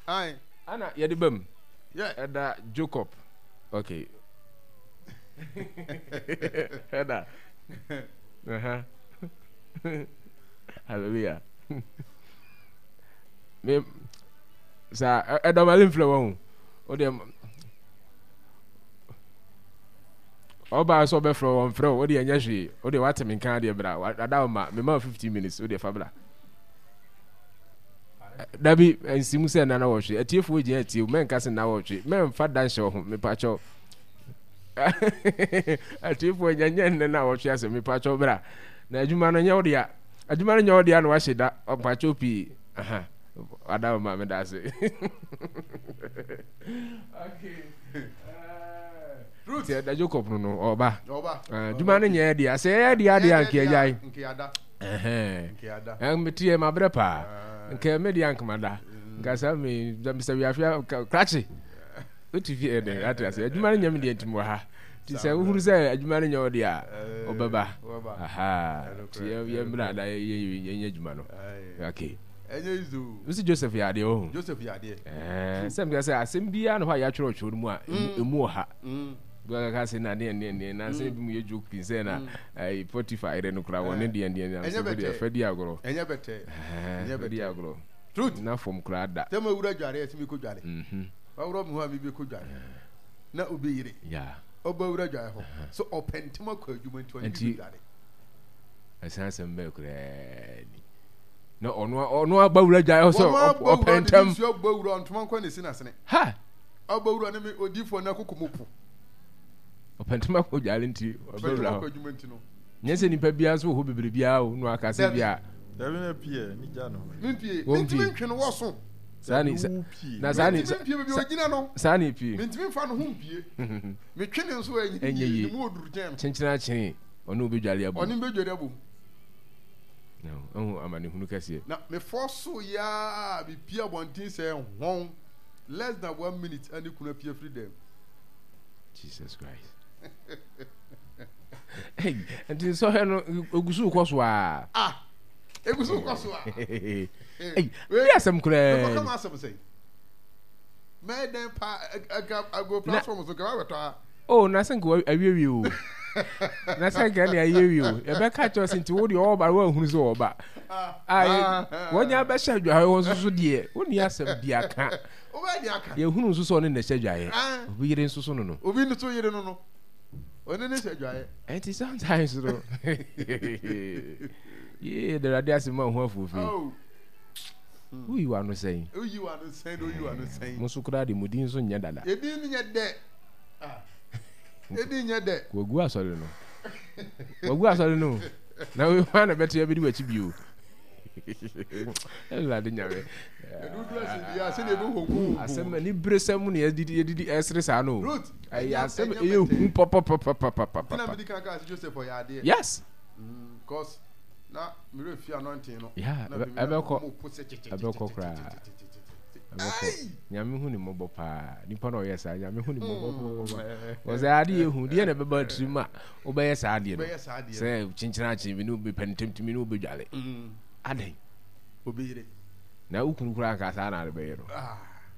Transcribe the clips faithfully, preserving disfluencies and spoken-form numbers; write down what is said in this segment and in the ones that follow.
Aye. Ana yedi bam. Yeah. Eda Jacob. Okay. Eda. Uh-huh. Hallelujah. Me sa eda malin flow. O dem Oba so be flow on flow. O de anya hwe. O de wat me kan de bra. Ada ma me ma fifteen minutes o de fa bra. Dabi ensimu se na na wo hwe. Atiefo gye atie men ka se na wo hwe. Men fa dan hwe ho me pa cho. Atiefo nya nya na wo hwe ase me pa cho bra. Na adwuma no nya wo de a. Adwuma no nya wo de a na wa hye da. Pa cho pi. Aha. Ada ma me da se. Okay. Truth. Ti da Jacob no no oba. Oba. Adwuma no nya de a. Se ya de a de an ke jai. Nke ada. Eh. Nke ada. Em metie ma bre pa. Nke median kamada. Nga sa me zamisa wi afia krachi. Otifi e de atrase. Adwuma no nya me de ntimo ha. Ti se uhuru se adwuma no nya wo de a obaba. Aha. Ti ye mra da ye ye adwuma no. Okay. Enye izu. Mr Joseph ya de o. Joseph ya de. Eh, sem ga se asem bia no ha ya tworo tworo mu a emu ha. Mm. Bwa ka se na de ne ne na se bi mu ye joke pin se na ai Spotify re no kra won de de na se bi afadi agoro. Enye bete. Enye bete agoro. Truth. Na fom kra da. Tell me wura dware ya timi ko dware. Mhm. Wa wura mu ha mi bi ko dware. Na obi yire. Yeah. Oba wura dware ho. So opentima ko adwuma nti oni bi dware. Asan sem be kra ni. No ono ono agba wura dware ho so opentam. Wo agba wura ntoma ko ne sinasene. Ha. Agba wura ne me odifo na kokomopu. Opentam ko dware nti agba wura ko adwuma nti no. Nyese nipa bia so ho bebre bia o no akase bia. Dabi na pie ni ja no. Minpie, minti ntwe no wo so. Sani na sani minpie be ogina no. Sani pie. Minti mfa no ho mpie. Me twe ne nso anyi. Enye mu oduru jam. Chenchina chen. Ono be dware abu. Oni be dware abu. No, oh amani hunu kase. Na me force ya bi pie abontin say hon less than one minute and you could pie free them. Jesus Christ. Hey, and so no ogusu kwaso a. Ah. Egusu kwaso a. Hey, we asem kure. Come asem say. Me dem pa go platform so ka weto. Oh, na sen go awiwi o. Na sen ga na awiwi o. E be ka cho sinti wo de oba wa hunu so oba. Ai, wonya be sha dwa wo so so de. Woni asem bia ka. Oba di aka. Ye hunu so so ne na sha dwaye. Obi yire nso so no no. Obi nso yire no no. Oni ne sha dwaye. And sometimes no. Yeah, the radius ma ho afufi. Oh. Who you are no saying? Who you are no saying? Who you are no saying? Musukura di mudin so nya dada. E din nya de. Ah. E din nya de. Ko gu asori no. Ko gu asori no. Na we ma na beto ya bi di wachi bi o. Ela de nya we. E du du asi ya se ne bo hoku. Asem ni bresem na edidi edidi esre sa no. Root. Ai asem e hu pop pop pop pop pop. Tina me di kan ka Joseph for ya de. Yes. Mm, cause na me refi anointing no. Yeah, abeko abeko kra. Abeko. Nyame hu ni mobo pa. Nipa na oyesa nyame hu ni mobo. O ze ade ehu de na beba trima. O be yesa ade no. Say chinchina chi bi no be pentem timi no be dwale. Mm. Ade. Obire. Na ukun kra ka sa na be yero. Ah.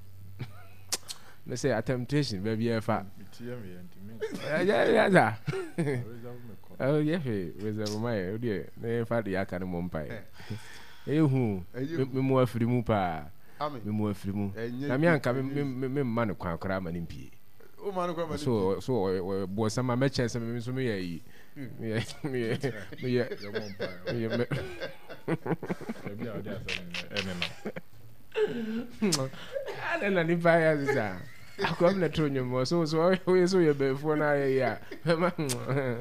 Me say a temptation baby efa. Yeah, yeah, yeah. Oh yeah, reserve my oh dear. Na fa de aka no mompai. Ehu, me mo afiri mu pa. Me mo afiri mu. Na me anka me me me ma no kwan kra ma nimpie. O ma no kwan ma. So so bo sama me chance me so me yi. Me me me ye yo mompai. Me me. Ebi a de asa ene no. Ala na ni pa ya sisa. Akwam na tronyo mo so so we so ye be fo na ya.